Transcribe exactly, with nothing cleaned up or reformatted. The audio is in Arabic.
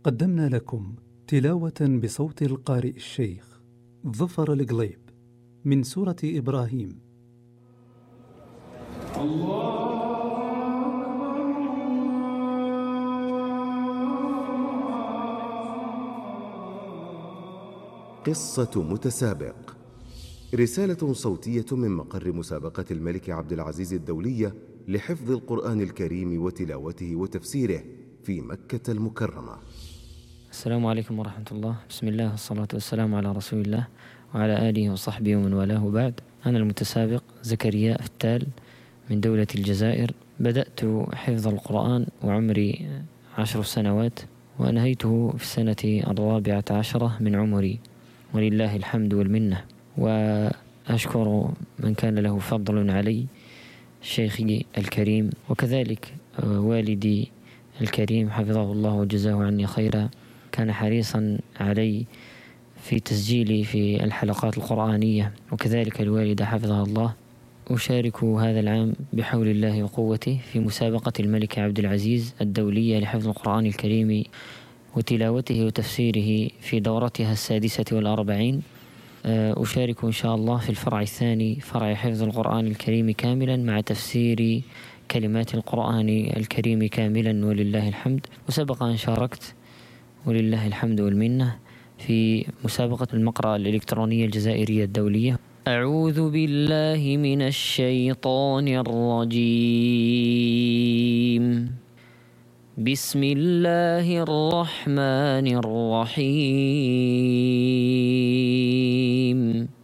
قدمنا لكم تلاوة بصوت القارئ الشيخ ظفر القليب من سورة إبراهيم. الله قصة متسابق، رسالة صوتية من مقر مسابقة الملك عبد العزيز الدولية لحفظ القرآن الكريم وتلاوته وتفسيره في مكة المكرمة. السلام عليكم ورحمة الله. بسم الله والصلاة والسلام على رسول الله وعلى آله وصحبه ومن والاه. بعد، أنا المتسابق زكريا فتال من دولة الجزائر. بدأت حفظ القرآن وعمري عشر سنوات، وأنهيته في السنة الرابعة عشرة من عمري، ولله الحمد والمنة. وأشكر من كان له فضل علي، شيخي الكريم، وكذلك والدي الكريم حفظه الله وجزاه عني خيرا. كان حريصا علي في تسجيلي في الحلقات القرآنية، وكذلك الوالدة حفظها الله. أشارك هذا العام بحول الله وقوته في مسابقة الملك عبد العزيز الدولية لحفظ القرآن الكريم وتلاوته وتفسيره في دورتها السادسة والأربعين. أشارك إن شاء الله في الفرع الثاني، فرع حفظ القرآن الكريم كاملا مع تفسير كلمات القرآن الكريم كاملا، ولله الحمد. وسبق أن شاركت ولله الحمد والمنة في مسابقة المقرأة الإلكترونية الجزائرية الدولية. أعوذ بالله من الشيطان الرجيم. بسم الله الرحمن الرحيم.